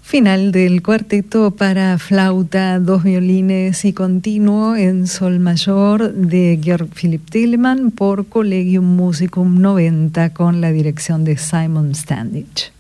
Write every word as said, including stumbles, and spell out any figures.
Final del cuarteto para flauta, dos violines y continuo en sol mayor de Georg Philipp Telemann por Collegium Musicum noventa con la dirección de Simon Standich.